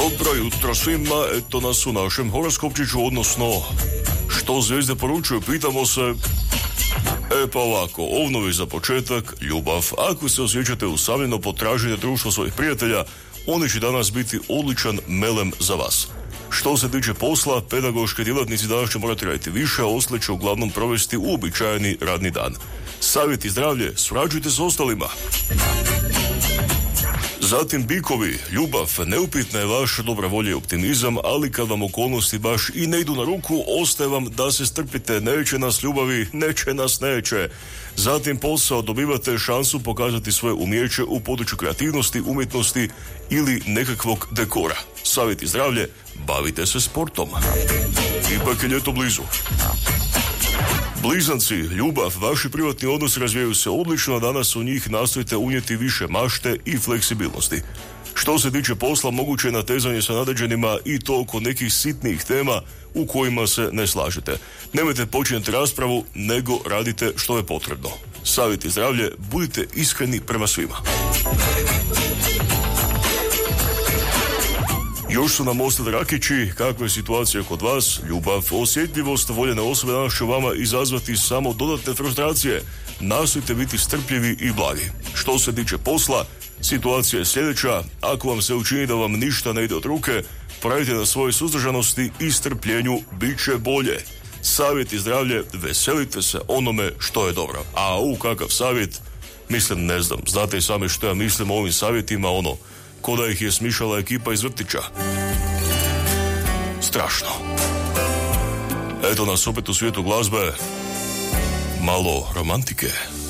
Dobro jutro svima, eto nas u našem horoskopčiću, odnosno što zvijezde poručuju, pitamo se. Pa ovako, ovnovi za početak, ljubav. Ako se osjećate usamljeno, potražite društvo svojih prijatelja, oni će danas biti odličan melem za vas. Što se tiče posla, pedagoški djelatnici danas će morati raditi više, a ostali će uglavnom provesti uobičajeni radni dan. Savjet i zdravlje, surađujte s ostalima. Zatim bikovi, ljubav, neupitna je vaša dobra volja i optimizam, ali kad vam okolnosti baš i ne idu na ruku, ostaje vam da se strpite, neće nas ljubavi, neće. Zatim posao, dobivate šansu pokazati svoje umijeće u području kreativnosti, umjetnosti ili nekakvog dekora. Savjet i zdravlje, bavite se sportom. Ipak je ljeto blizu. Blizanci, ljubav, vaši privatni odnosi razvijaju se odlično, a danas u njih nastojite unijeti više mašte i fleksibilnosti. Što se tiče posla, moguće je natezanje sa nadređenima i to oko nekih sitnijih tema u kojima se ne slažete. Nemojte počinjati raspravu, nego radite što je potrebno. Savjet i zdravlje, budite iskreni prema svima. Još su nam ostali rakići, kakva je situacija kod vas, ljubav, osjetljivost, voljene osobe danas će vama izazvati samo dodatne frustracije. Nastojte biti strpljivi i blagi. Što se tiče posla, situacija je sljedeća, ako vam se učini da vam ništa ne ide od ruke, poradite na svojoj suzdržanosti i strpljenju, bit će bolje. Savjet i zdravlje, veselite se onome što je dobro. A kakav savjet, mislim, ne znam, znate i sami što ja mislim o ovim savjetima, ko da ih je smišala ekipa iz vrtića. Strašno. Eto nas opet u svijetu glazbe. Malo romantike.